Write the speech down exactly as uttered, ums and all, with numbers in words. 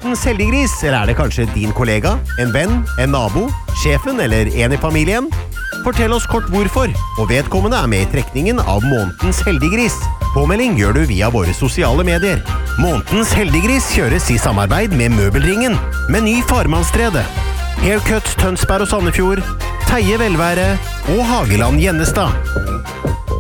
månedens heldiggris, eller er det kanskje din kollega, en venn, en nabo, sjefen eller en i familien? Fortell oss kort hvorfor, og vedkommende er med i trekningen av månedens heldiggris. Påmelding gjør du via våre sosiale medier. Månedens heldiggris kjøres i samarbeid med Møbelringen, Meny Farmannstredet, Haircut Tønsberg og Sandefjord, Teie Velvære og Hageland Gjennestad.